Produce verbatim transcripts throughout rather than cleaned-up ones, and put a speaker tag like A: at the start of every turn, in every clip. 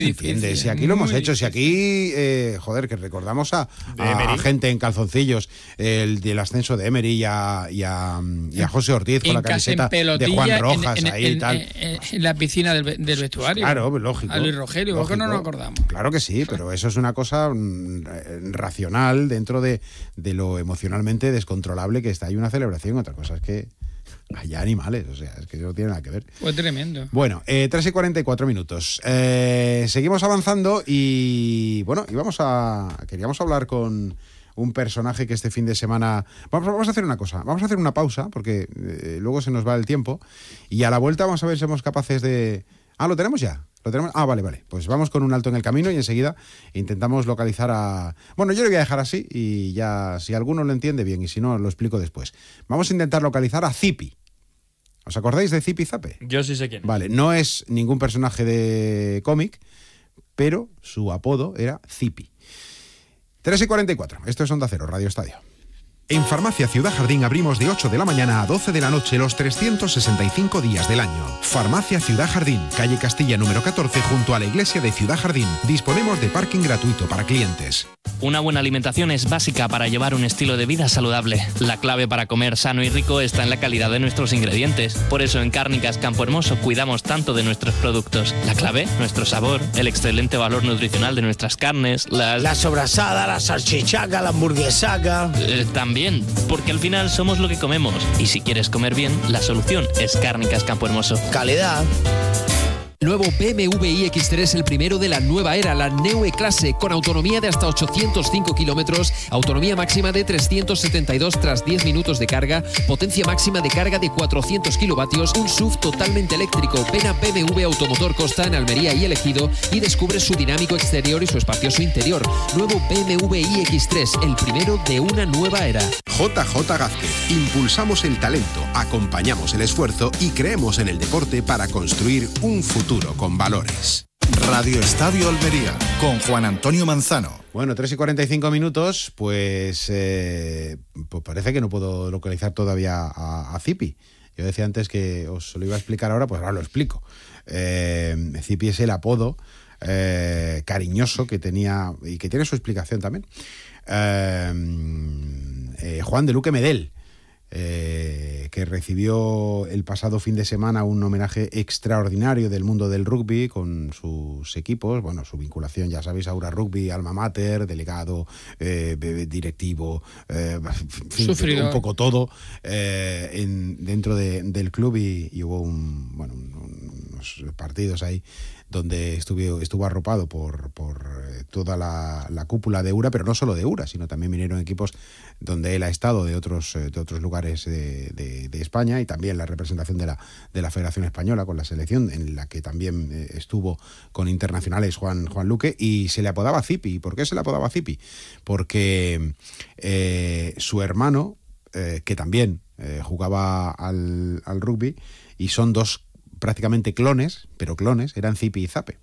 A: ¿Entiendes? Si aquí lo hemos hecho, si aquí, eh, joder, que recordamos a, a gente en calzoncillos, el del ascenso de Emery y a, y a, y a José Ortiz con en la camiseta de Juan Rojas en, en, ahí
B: en,
A: y tal.
B: En, en la piscina del, del vestuario.
A: Claro, lógico.
B: A Luis Rogelio, ¿por qué no nos acordamos?
A: Claro que sí, pero eso es una cosa mm, racional dentro de, de lo emocionalmente descontrolable que está. Hay una celebración, otra cosa es que hay animales, o sea, es que no tiene nada que ver.
B: Fue tremendo.
A: Bueno, eh, tres y cuarenta y cuatro minutos. Eh, seguimos avanzando y, bueno, íbamos a... Queríamos hablar con un personaje que este fin de semana... Vamos, vamos a hacer una cosa, vamos a hacer una pausa, porque eh, luego se nos va el tiempo, y a la vuelta vamos a ver si somos capaces de... Ah, ¿lo tenemos ya? ¿Lo tenemos? Ah, vale, vale. Pues vamos con un alto en el camino y enseguida intentamos localizar a... Bueno, yo lo voy a dejar así y ya, si alguno lo entiende bien, y si no, lo explico después. Vamos a intentar localizar a Zipi. ¿Os acordáis de Zipi Zape?
C: Yo sí sé quién.
A: Vale, no es ningún personaje de cómic, pero su apodo era Zipi. tres y cuarenta y cuatro. Esto es Onda Cero, Radio Estadio.
D: En Farmacia Ciudad Jardín abrimos de ocho de la mañana a doce de la noche los trescientos sesenta y cinco días del año. Farmacia Ciudad Jardín, calle Castilla número catorce, junto a la iglesia de Ciudad Jardín. Disponemos de parking gratuito para clientes.
E: Una buena alimentación es básica para llevar un estilo de vida saludable. La clave para comer sano y rico está en la calidad de nuestros ingredientes. Por eso en Cárnicas Campo Hermoso cuidamos tanto de nuestros productos. La clave, nuestro sabor, el excelente valor nutricional de nuestras carnes, las...
F: La sobrasada, la salchichaca, la hamburguesaca...
E: Eh, también, porque al final somos lo que comemos. Y si quieres comer bien, la solución es Cárnicas Campo Hermoso.
F: Calidad.
G: Nuevo B M W i X tres, el primero de la nueva era, la Neue Klasse, con autonomía de hasta ochocientos cinco kilómetros, autonomía máxima de trescientos setenta y dos tras diez minutos de carga, potencia máxima de carga de cuatrocientos kilovatios, un S U V totalmente eléctrico. Ven a B M W Automotor Costa en Almería y El Ejido y descubre su dinámico exterior y su espacioso interior. Nuevo B M W i X tres, el primero de una nueva era.
D: J J Gázquez. Impulsamos el talento, acompañamos el esfuerzo y creemos en el deporte para construir un futuro con valores.
H: Radio Estadio Almería, con Juan Antonio Manzano.
A: Bueno, tres y cuarenta y cinco minutos, pues, eh, pues parece que no puedo localizar todavía a, a Zipi. Yo decía antes que os lo iba a explicar ahora, pues ahora lo explico. Eh, Zipi es el apodo eh, cariñoso que tenía, y que tiene su explicación también, eh, eh, Juan de Luque Medel. Eh, que recibió el pasado fin de semana un homenaje extraordinario del mundo del rugby con sus equipos, bueno, su vinculación, ya sabéis, Aura Rugby, alma mater, delegado, eh, directivo, eh, fin, un poco todo eh, en, dentro de, del club y, y hubo un, bueno, unos partidos ahí donde estuvo, estuvo arropado por, por toda la, la cúpula de Ura, pero no solo de Ura, sino también vinieron equipos donde él ha estado de otros, de otros lugares de, de, de España, y también la representación de la, de la Federación Española con la selección, en la que también estuvo con internacionales Juan, Juan Luque, y se le apodaba Zipi. ¿Por qué se le apodaba Zipi? Porque eh, su hermano, eh, que también eh, jugaba al, al rugby, y son dos prácticamente clones, pero clones, eran Zipi y Zape.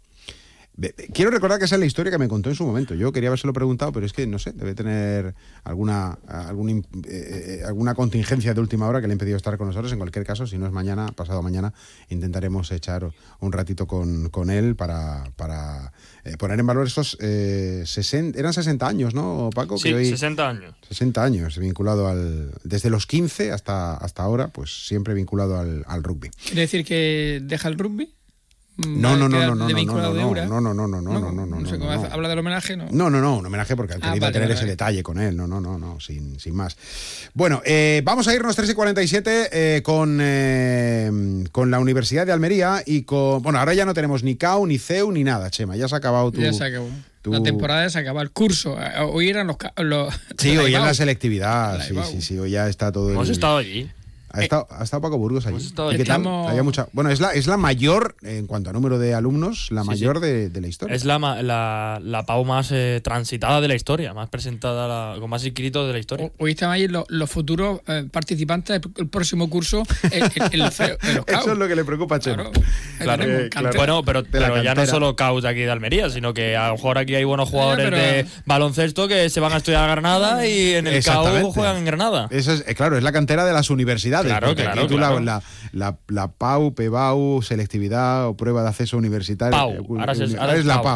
A: Quiero recordar que esa es la historia que me contó en su momento. Yo quería habérselo preguntado, pero es que, no sé, debe tener alguna alguna, eh, alguna contingencia de última hora que le ha impedido estar con nosotros. En cualquier caso, si no es mañana, pasado mañana, intentaremos echar un ratito con, con él para, para eh, poner en valor esos eh, sesenta, eran sesenta años, ¿no, Paco?
C: Sí,
A: que hoy,
C: sesenta años.
A: sesenta años vinculado al... Desde los quince hasta, hasta ahora, pues siempre vinculado al, al rugby.
B: ¿Quiere decir que deja el rugby?
A: No, no, no, no, no, no,
B: de
A: no, no,
B: de Ura.
A: no, no, no, no, no, no, no, no,
B: no sé
A: no,
B: cómo
A: no.
B: habla del homenaje, ¿no?
A: No, no, no, un homenaje porque han
B: Ah,
A: querido
B: vale,
A: tener
B: vale,
A: ese
B: vale.
A: detalle con él, no, no, no, no, sin, sin más. Bueno, eh, vamos a irnos tres y cuarenta y siete eh, con, eh, con la Universidad de Almería y con... Bueno, ahora ya no tenemos ni C A U, ni C E U, ni nada, Chema, ya se ha acabado tu...
B: Ya se acabó.
A: tu...
B: La temporada se acaba, el curso. Hoy eran los... los
A: Sí,
B: la
A: hoy en
B: Ibao.
A: la selectividad,
B: La
A: sí,
B: Ibao.
A: sí, sí, hoy ya está todo...
C: Hemos
A: el...
C: estado allí.
A: Ha estado, ha estado Paco Burgos allí.
C: Hemos estado
A: ¿Y
C: allí.
A: qué tal?
B: Estamos-
A: Había mucha... Bueno, es la, es la mayor, en cuanto a número de alumnos, la
C: Sí,
A: mayor
C: sí.
A: De, de la historia.
C: Es la, ma- la, la P A U más eh, transitada de la historia, más presentada, la- con más inscritos de la historia.
B: Hoy están ahí los, los futuros eh, participantes del próximo curso en, en- en los, en los C A U.
A: Eso es lo que le preocupa a Chema.
B: Claro. Ahí
C: Claro,
B: tenemos
A: eh,
B: cantera.
C: Bueno, pero,
A: De la
C: pero ya no
A: cantera.
C: solo C A U de aquí de Almería, sino que a lo mejor aquí hay buenos jugadores
B: pero-
C: de baloncesto que se van a estudiar a Granada y en el C A U
A: Exactamente.
C: juegan en Granada.
A: Eso es, eh, claro, es la cantera de las universidades.
C: Claro,
A: porque
C: claro,
A: aquí tú la-
C: claro.
A: La, la, la P A U, P B A U, selectividad o prueba de acceso universitario.
C: P A U,
A: eh,
C: ahora es-
A: uni-
C: ahora es
A: la
C: P A U.